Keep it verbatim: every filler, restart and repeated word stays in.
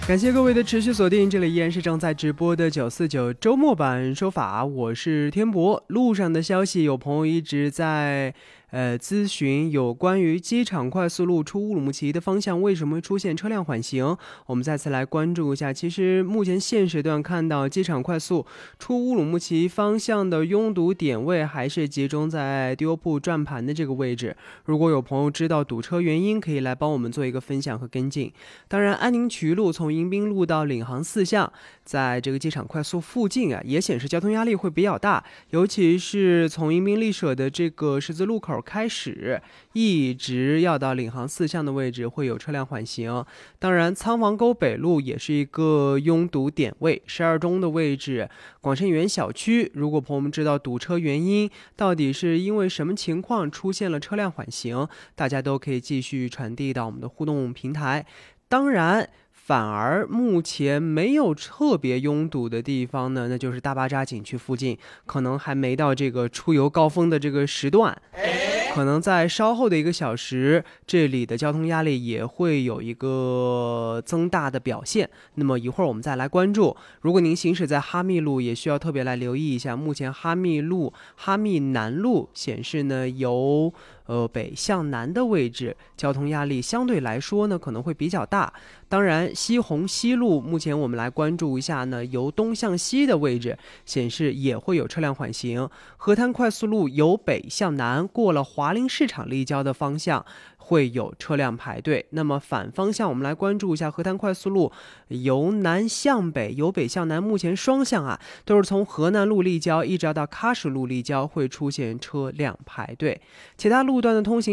感谢各位的持续锁定，这里依然是正在直播的九四九周末版说法，我是天博。路上的消息，有朋友一直在呃咨询有关于机场快速路出乌鲁木齐的方向为什么会出现车辆缓行，我们再次来关注一下。其实目前现时段看到机场快速出乌鲁木齐方向的拥堵点位还是集中在丢铺转盘的这个位置，如果有朋友知道堵车原因，可以来帮我们做一个分享和跟进。当然安宁渠路从迎宾路到领航四巷，在这个机场快速附近啊，也显示交通压力会比较大，尤其是从迎宾立舍的这个十字路口开始，一直要到领航四巷的位置会有车辆缓行。当然仓房沟北路也是一个拥堵点位，十二中的位置，广盛园小区，如果朋友们知道堵车原因，到底是因为什么情况出现了车辆缓行，大家都可以继续传递到我们的互动平台。当然反而目前没有特别拥堵的地方呢，那就是大巴扎景区附近，可能还没到这个出游高峰的这个时段，可能在稍后的一个小时，这里的交通压力也会有一个增大的表现。那么一会儿我们再来关注，如果您行驶在哈密路，也需要特别来留意一下，目前哈密路哈密南路显示呢，由呃北向南的位置交通压力相对来说呢可能会比较大。当然西红西路目前我们来关注一下呢，由东向西的位置显示也会有车辆缓行。河滩快速路由北向南过了华林市场立交的方向会有车辆排队。那么反方向我们来关注一下河滩快速路由南向北由北向南，目前双向啊都是从河南路立交一直要到喀什路立交会出现车辆排队。其他路段的通行